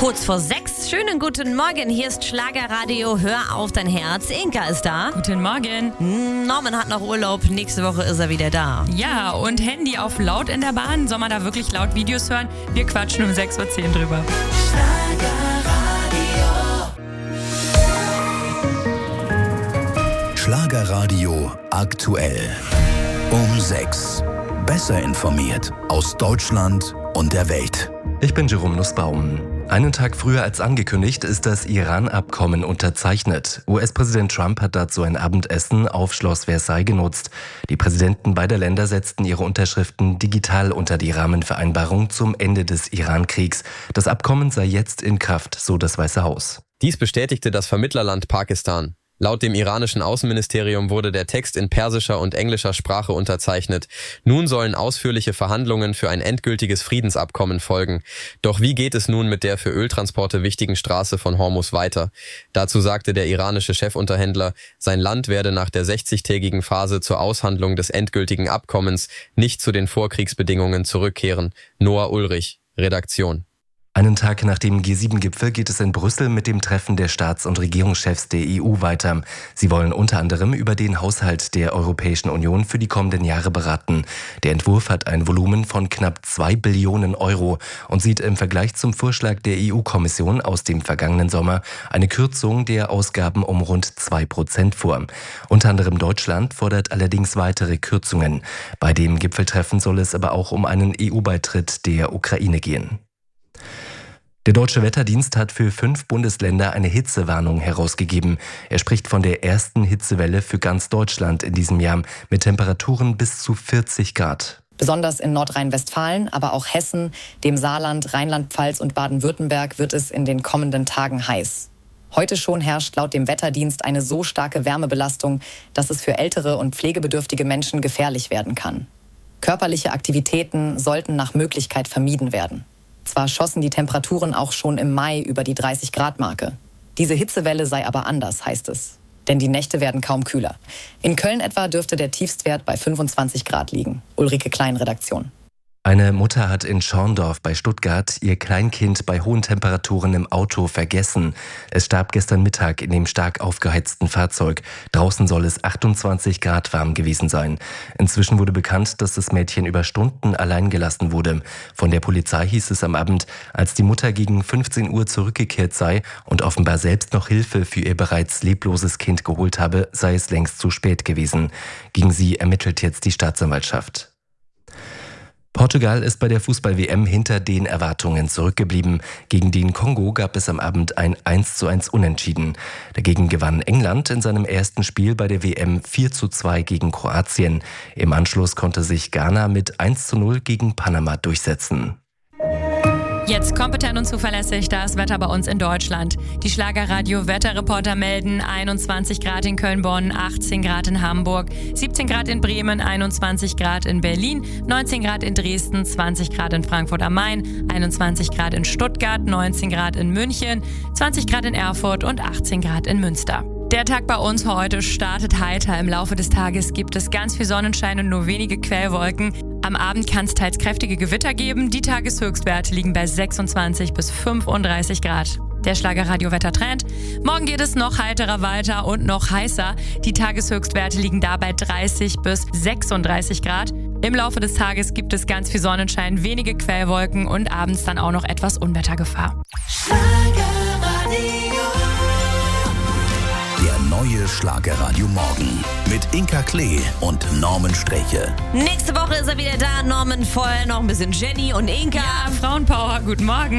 Kurz vor 6. Schönen guten Morgen. Hier ist Schlagerradio. Hör auf dein Herz. Inka ist da. Guten Morgen. Norman hat noch Urlaub. Nächste Woche ist er wieder da. Ja, und Handy auf laut in der Bahn. Soll man da wirklich laut Videos hören? Wir quatschen um 6.10 Uhr drüber. Schlagerradio aktuell. Um 6. Besser informiert aus Deutschland und der Welt. Ich bin Jerome Nussbaum. Einen Tag früher als angekündigt ist das Iran-Abkommen unterzeichnet. US-Präsident Trump hat dazu ein Abendessen auf Schloss Versailles genutzt. Die Präsidenten beider Länder setzten ihre Unterschriften digital unter die Rahmenvereinbarung zum Ende des Iran-Kriegs. Das Abkommen sei jetzt in Kraft, so das Weiße Haus. Dies bestätigte das Vermittlerland Pakistan. Laut dem iranischen Außenministerium wurde der Text in persischer und englischer Sprache unterzeichnet. Nun sollen ausführliche Verhandlungen für ein endgültiges Friedensabkommen folgen. Doch wie geht es nun mit der für Öltransporte wichtigen Straße von Hormuz weiter? Dazu sagte der iranische Chefunterhändler, sein Land werde nach der 60-tägigen Phase zur Aushandlung des endgültigen Abkommens nicht zu den Vorkriegsbedingungen zurückkehren. Noah Ulrich, Redaktion. Einen Tag nach dem G7-Gipfel geht es in Brüssel mit dem Treffen der Staats- und Regierungschefs der EU weiter. Sie wollen unter anderem über den Haushalt der Europäischen Union für die kommenden Jahre beraten. Der Entwurf hat ein Volumen von knapp 2 Billionen Euro und sieht im Vergleich zum Vorschlag der EU-Kommission aus dem vergangenen Sommer eine Kürzung der Ausgaben um rund 2% vor. Unter anderem Deutschland fordert allerdings weitere Kürzungen. Bei dem Gipfeltreffen soll es aber auch um einen EU-Beitritt der Ukraine gehen. Der Deutsche Wetterdienst hat für 5 Bundesländer eine Hitzewarnung herausgegeben. Er spricht von der ersten Hitzewelle für ganz Deutschland in diesem Jahr mit Temperaturen bis zu 40 Grad. Besonders in Nordrhein-Westfalen, aber auch Hessen, dem Saarland, Rheinland-Pfalz und Baden-Württemberg wird es in den kommenden Tagen heiß. Heute schon herrscht laut dem Wetterdienst eine so starke Wärmebelastung, dass es für ältere und pflegebedürftige Menschen gefährlich werden kann. Körperliche Aktivitäten sollten nach Möglichkeit vermieden werden. Zwar schossen die Temperaturen auch schon im Mai über die 30-Grad-Marke. Diese Hitzewelle sei aber anders, heißt es. Denn die Nächte werden kaum kühler. In Köln etwa dürfte der Tiefstwert bei 25 Grad liegen. Ulrike Klein, Redaktion. Eine Mutter hat in Schorndorf bei Stuttgart ihr Kleinkind bei hohen Temperaturen im Auto vergessen. Es starb gestern Mittag in dem stark aufgeheizten Fahrzeug. Draußen soll es 28 Grad warm gewesen sein. Inzwischen wurde bekannt, dass das Mädchen über Stunden allein gelassen wurde. Von der Polizei hieß es am Abend, als die Mutter gegen 15 Uhr zurückgekehrt sei und offenbar selbst noch Hilfe für ihr bereits lebloses Kind geholt habe, sei es längst zu spät gewesen. Gegen sie ermittelt jetzt die Staatsanwaltschaft. Portugal ist bei der Fußball-WM hinter den Erwartungen zurückgeblieben. Gegen den Kongo gab es am Abend ein 1:1 Unentschieden. Dagegen gewann England in seinem ersten Spiel bei der WM 4:2 gegen Kroatien. Im Anschluss konnte sich Ghana mit 1:0 gegen Panama durchsetzen. Jetzt kompetent und zuverlässig das Wetter bei uns in Deutschland. Die Schlagerradio-Wetterreporter melden 21 Grad in Köln-Bonn, 18 Grad in Hamburg, 17 Grad in Bremen, 21 Grad in Berlin, 19 Grad in Dresden, 20 Grad in Frankfurt am Main, 21 Grad in Stuttgart, 19 Grad in München, 20 Grad in Erfurt und 18 Grad in Münster. Der Tag bei uns heute startet heiter. Im Laufe des Tages gibt es ganz viel Sonnenschein und nur wenige Quellwolken. Am Abend kann es teils kräftige Gewitter geben. Die Tageshöchstwerte liegen bei 26 bis 35 Grad. Der Schlagerradio-Wettertrend. Morgen geht es noch heiterer weiter und noch heißer. Die Tageshöchstwerte liegen da bei 30 bis 36 Grad. Im Laufe des Tages gibt es ganz viel Sonnenschein, wenige Quellwolken und abends dann auch noch etwas Unwettergefahr. Der neue Schlagerradio Morgen mit Inka Klee und Norman Streche. Nächste Woche ist er wieder da. Norman, vorher noch ein bisschen Jenny und Inka. Ja, Frauenpower, guten Morgen.